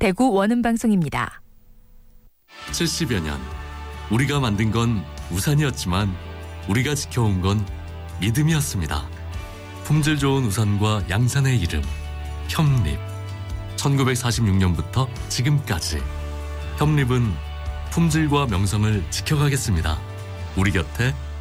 대구 원음방송입니다. 70여 년 우리가 만든 건 우산이었지만 우리가 지켜온 건 믿음이었습니다. 품질 좋은 우산과 양산의 이름 협립. 1946년부터 지금까지 협립은 품질과 명성을 지켜가겠습니다. 우리 곁에